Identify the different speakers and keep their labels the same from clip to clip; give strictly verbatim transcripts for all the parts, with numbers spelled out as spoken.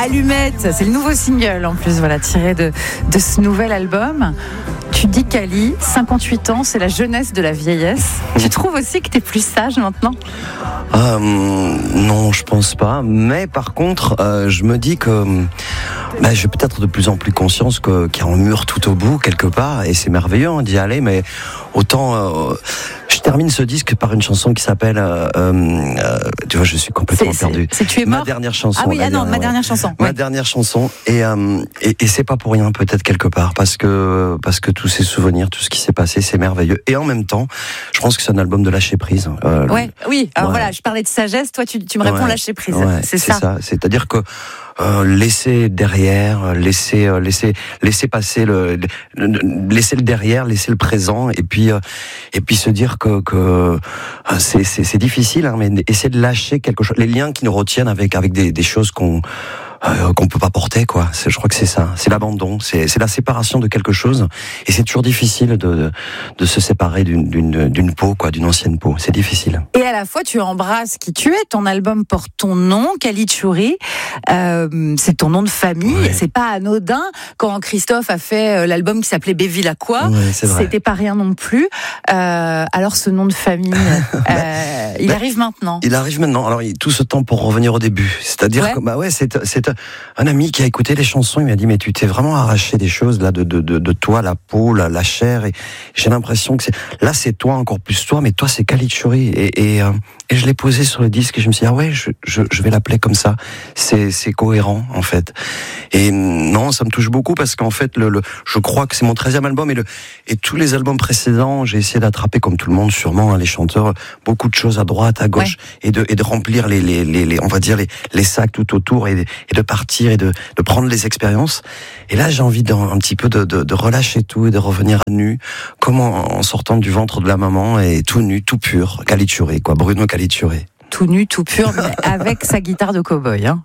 Speaker 1: Allumette, c'est le nouveau single en plus, voilà, tiré de, de ce nouvel album. Tu dis Kali, cinquante-huit ans, c'est la jeunesse de la vieillesse. Tu trouves aussi que t'es plus sage maintenant ?
Speaker 2: euh, Non, je pense pas. Mais par contre, euh, je me dis que bah, j'ai peut-être de plus en plus conscience que, qu'il y a un mur tout au bout, quelque part, et c'est merveilleux hein, d'y aller, mais autant... Euh, je termine ce disque par une chanson qui s'appelle... Euh, euh, tu vois, je suis complètement
Speaker 1: c'est,
Speaker 2: perdu.
Speaker 1: C'est, c'est Tu es mort ?
Speaker 2: Ma dernière chanson.
Speaker 1: Ah oui, ah non,
Speaker 2: dernière,
Speaker 1: ma dernière
Speaker 2: ouais.
Speaker 1: chanson.
Speaker 2: Ma
Speaker 1: oui.
Speaker 2: dernière chanson. Et, euh, et, et c'est pas pour rien, peut-être, quelque part, parce que, parce que tous ces souvenirs, tout ce qui s'est passé, c'est merveilleux. Et en même temps, je pense que c'est un album de lâcher prise. Euh,
Speaker 1: ouais, oui, alors
Speaker 2: ouais.
Speaker 1: Voilà, je parlais de sagesse, toi tu, tu me réponds
Speaker 2: ouais.
Speaker 1: lâcher prise.
Speaker 2: Ouais,
Speaker 1: c'est,
Speaker 2: c'est
Speaker 1: ça.
Speaker 2: ça. C'est-à-dire que Euh, laisser derrière, laisser, euh, laisser, laisser passer le, le, laisser le derrière, laisser le présent, et puis, euh, et puis se dire que, que euh, c'est, c'est, c'est difficile, hein, mais essayer de lâcher quelque chose, les liens qui nous retiennent avec, avec des, des choses qu'on, euh, qu'on peut pas porter, quoi. C'est, je crois que c'est ça, c'est l'abandon, c'est, c'est la séparation de quelque chose, et c'est toujours difficile de, de, de se séparer d'une, d'une, d'une peau, quoi, d'une ancienne peau. C'est difficile.
Speaker 1: Et à la fois, tu embrasses qui tu es. Ton album porte ton nom, Kali Tchouri. Euh, c'est ton nom de famille. Ouais. C'est pas anodin. Quand Christophe a fait l'album qui s'appelait Bévilacqua, ouais, c'était pas rien non plus. Euh, alors, ce nom de famille, euh, il bah, arrive maintenant.
Speaker 2: Il arrive maintenant. Alors, tout ce temps pour revenir au début. C'est-à-dire ouais. que, bah ouais, c'est, c'est un ami qui a écouté les chansons. Il m'a dit, mais tu t'es vraiment arraché des choses, là, de, de, de, de toi, la peau, la, la chair. Et j'ai l'impression que c'est, là, c'est toi, encore plus toi, mais toi, c'est Kali Tchouri. Et, et, euh, et je l'ai posé sur le disque et je me suis dit, ah ouais, je, je, je vais l'appeler comme ça. C'est, c'est cohérent, en fait. Et non, ça me touche beaucoup parce qu'en fait, le, le, je crois que c'est mon treizième album et, le, et tous les albums précédents, j'ai essayé d'attraper, comme tout le monde, sûrement, hein, les chanteurs, beaucoup de choses à droite, à gauche, ouais. et, de, et de remplir les, les, les, les, on va dire, les, les sacs tout autour et, et de partir et de, de prendre les expériences. Et là, j'ai envie d'un, un petit peu de, de, de relâcher tout et de revenir à nu, comme en, en sortant du ventre de la maman et tout nu, tout pur, Kali Tchouri, quoi, Bruno Kali Tchouri.
Speaker 1: Tout nu, tout pur, mais avec sa guitare de cow-boy, hein.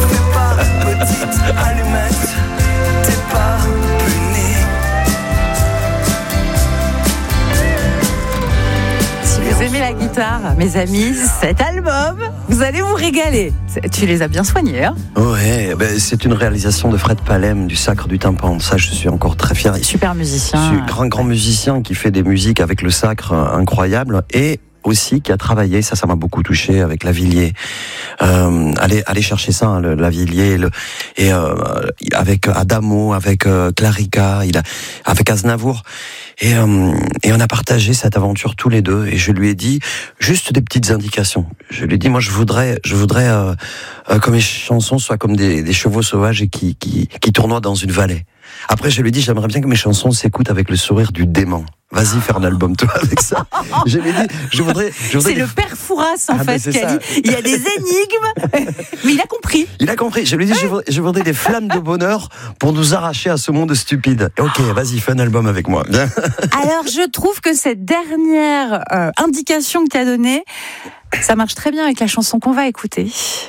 Speaker 1: Si vous aimez la guitare, mes amis, cet album, vous allez vous régaler. Tu les as bien soignés, hein ?
Speaker 2: Ouais, ben c'est une réalisation de Fred Palem, du Sacre du Tympan. Ça, je suis encore très fier.
Speaker 1: Super musicien.
Speaker 2: Je suis grand, grand musicien qui fait des musiques avec le Sacre incroyable et aussi qui a travaillé, ça, ça m'a beaucoup touché avec Lavilliers. Euh, allez, allez chercher ça, hein, le Lavilliers, le, et euh, avec Adamo, avec euh, Clarica, il a, avec Aznavour, et euh, et on a partagé cette aventure tous les deux. Et je lui ai dit juste des petites indications. Je lui ai dit, moi, je voudrais, je voudrais euh, euh, que mes chansons soient comme des, des chevaux sauvages et qui qui qui tournoient dans une vallée. Après, je lui ai dit, j'aimerais bien que mes chansons s'écoutent avec le sourire du dément. Vas-y, faire un album, toi, avec ça. Je lui ai dit, je voudrais... Je voudrais
Speaker 1: c'est des... le père Fouras, en ah fait, qui a dit, il y a des énigmes, mais il a compris.
Speaker 2: Il a compris. Je lui ai dit, je voudrais, je voudrais des flammes de bonheur pour nous arracher à ce monde stupide. Ok, vas-y, fais un album avec moi. Bien.
Speaker 1: Alors, je trouve que cette dernière euh, indication que tu as donnée, ça marche très bien avec la chanson qu'on va écouter.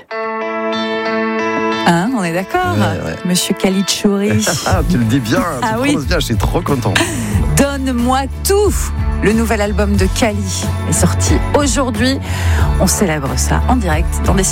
Speaker 1: Hein, on est d'accord, ouais, ouais. Monsieur Kali Tchouri.
Speaker 2: Ah, tu le dis bien, tu
Speaker 1: ah,
Speaker 2: le
Speaker 1: oui.
Speaker 2: prononces bien, je suis trop content.
Speaker 1: Donne-moi tout. Le nouvel album de Kali est sorti aujourd'hui. On célèbre ça en direct dans des